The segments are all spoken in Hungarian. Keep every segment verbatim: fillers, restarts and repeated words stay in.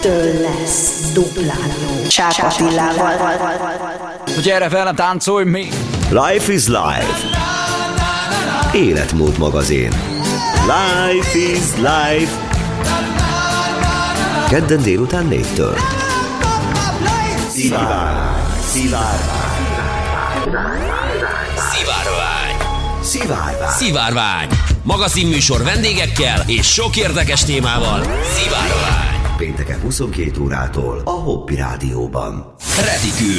ettől lesz duplán jó. Csák Attilával. Gyere velem, táncolj mi! Life is Life. Életmód magazin. Life is Life. Kedden délután négytől. Szivárvány. Szivárvány. Szivárvány. Szivárvány. Szivárvány. Magazinműsor vendégekkel és sok érdekes témával. Szivárvány. Pénteken huszonkét órától a Hobby Rádióban. Retikül.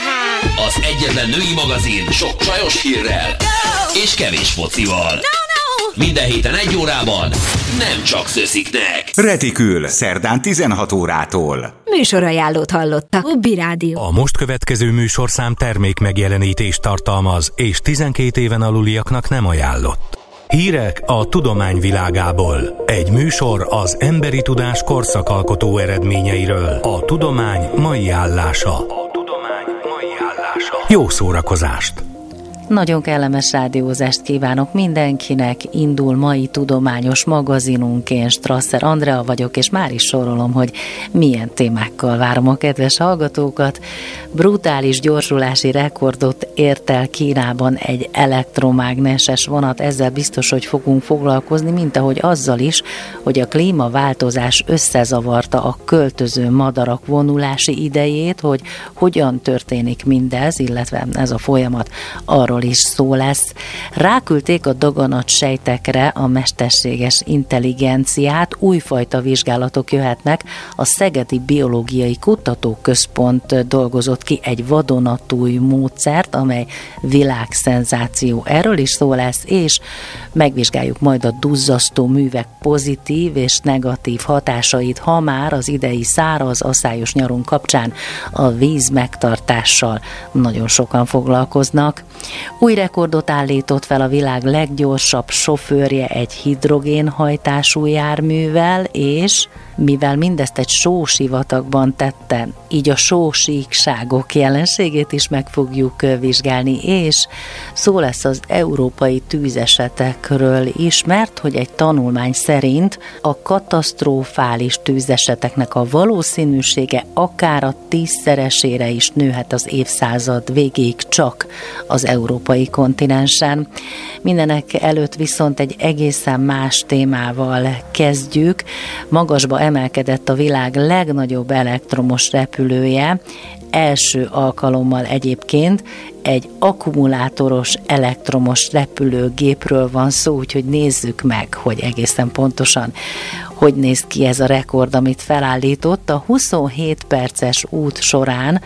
Az egyetlen női magazin sok csajos hírrel és kevés focival. Minden héten egy órában, nem csak szösziknek. Retikül, szerdán tizenhat órától. Műsorajánlót hallottak. Hobby Rádió. A most következő műsorszám termék megjelenítést tartalmaz, és tizenkét éven aluliaknak nem ajánlott. Hírek a tudomány világából. Egy műsor az emberi tudás korszakalkotó eredményeiről. A tudomány mai állása. A tudomány mai állása. Jó szórakozást! Nagyon kellemes rádiózást kívánok mindenkinek. Indul mai tudományos magazinunk. Én Strasser Andrea vagyok, és már is sorolom, hogy milyen témákkal várom a kedves hallgatókat. Brutális gyorsulási rekordot ért el Kínában egy elektromágneses vonat. Ezzel biztos, hogy fogunk foglalkozni, mint ahogy azzal is, hogy a klímaváltozás összezavarta a költöző madarak vonulási idejét, hogy hogyan történik mindez, illetve ez a folyamat arról is szó lesz. Ráküldték a daganat sejtekre a mesterséges intelligenciát, újfajta vizsgálatok jöhetnek. A Szegedi Biológiai Kutatóközpont dolgozott ki egy vadonatúj módszert, amely világszenzáció. Erről is szó lesz, és megvizsgáljuk majd a duzzasztó művek pozitív és negatív hatásait, ha már az idei száraz, aszályos nyarunk kapcsán a víz megtartással nagyon sokan foglalkoznak. Új rekordot állított fel a világ leggyorsabb sofőrje egy hidrogénhajtású járművel, és mivel mindezt egy sósivatagban tette, így a sósíkságok jelenségét is meg fogjuk vizsgálni, és szó lesz az európai tűzesetekről is, mert hogy egy tanulmány szerint a katasztrofális tűzeseteknek a valószínűsége akár a tízszeresére is nőhet az évszázad végéig csak az európai kontinensen. Mindenek előtt viszont egy egészen más témával kezdjük. Magasba emelkedett a világ legnagyobb elektromos repülője, első alkalommal egyébként egy akkumulátoros elektromos repülőgépről van szó, úgyhogy nézzük meg, hogy egészen pontosan hogy néz ki ez a rekord, amit felállított. A huszonhét perces út során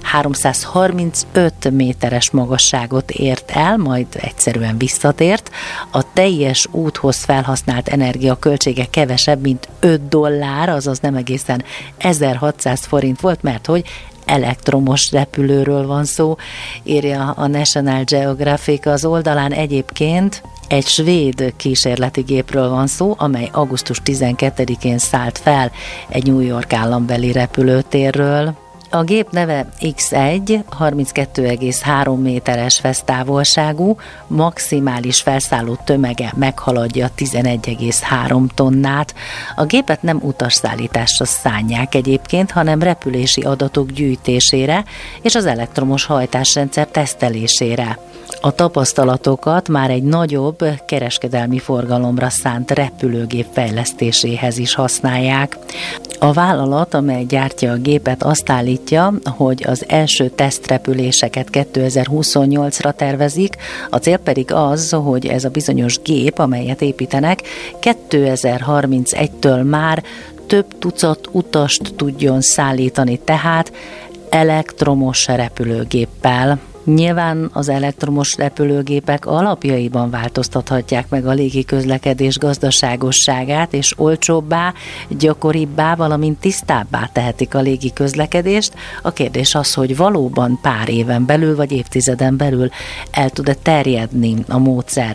háromszázharmincöt méteres magasságot ért el, majd egyszerűen visszatért. A teljes úthoz felhasznált energia költsége kevesebb, mint öt dollár, azaz nem egészen ezerhatszáz forint volt, mert hogy elektromos repülőről van szó, írja a National Geographic az oldalán. Egyébként egy svéd kísérleti gépről van szó, amely augusztus tizenkettedikén szállt fel egy New York állambeli repülőtérről. A gép neve iksz egy, harminckettő egész három méteres fesztávolságú, maximális felszálló tömege meghaladja tizenegy egész három tonnát. A gépet nem utasszállításra szánják egyébként, hanem repülési adatok gyűjtésére és az elektromos hajtásrendszer tesztelésére. A tapasztalatokat már egy nagyobb kereskedelmi forgalomra szánt repülőgép fejlesztéséhez is használják. A vállalat, amely gyártja a gépet, azt állítja, hogy az első tesztrepüléseket kétezer-huszonnyolcra tervezik, a cél pedig az, hogy ez a bizonyos gép, amelyet építenek, kétezer-harmincegytől már több tucat utast tudjon szállítani, tehát elektromos repülőgéppel. Nyilván az elektromos repülőgépek alapjaiban változtathatják meg a légi közlekedés gazdaságosságát, és olcsóbbá, gyakoribbá, valamint tisztábbá tehetik a légi közlekedést. A kérdés az, hogy valóban pár éven belül vagy évtizeden belül el tud-e terjedni a módszer.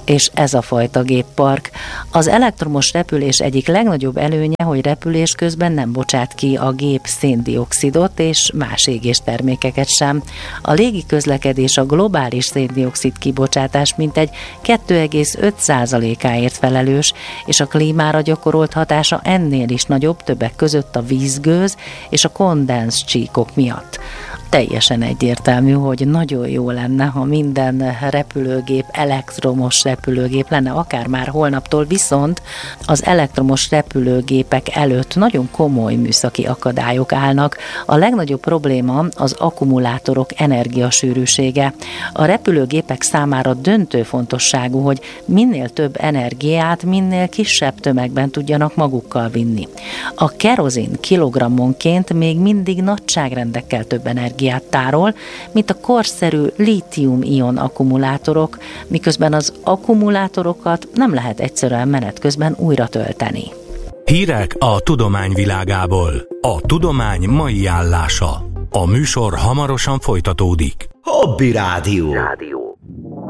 és ez a fajta géppark. Az elektromos repülés egyik legnagyobb előnye, hogy repülés közben nem bocsát ki a gép széndioxidot és más égéstermékeket sem. A légi közlekedés a globális széndioxid kibocsátás mintegy kettő egész öt százalékáért felelős, és a klímára gyakorolt hatása ennél is nagyobb, többek között a vízgőz és a kondensz csíkok miatt. Teljesen egyértelmű, hogy nagyon jó lenne, ha minden repülőgép elektromos repülőgép lenne, akár már holnaptól, viszont az elektromos repülőgépek előtt nagyon komoly műszaki akadályok állnak. A legnagyobb probléma az akkumulátorok energiasűrűsége. A repülőgépek számára döntő fontosságú, hogy minél több energiát minél kisebb tömegben tudjanak magukkal vinni. A kerozin kilogrammonként még mindig nagyságrendekkel több energiát tárol, mint a korszerű lítium-ion akkumulátorok, miközben az akkumulátorokat nem lehet egyszerűen menet közben újra tölteni. Hírek a tudomány világából. A tudomány mai állása. A műsor hamarosan folytatódik. Hobby Rádió. Rádió.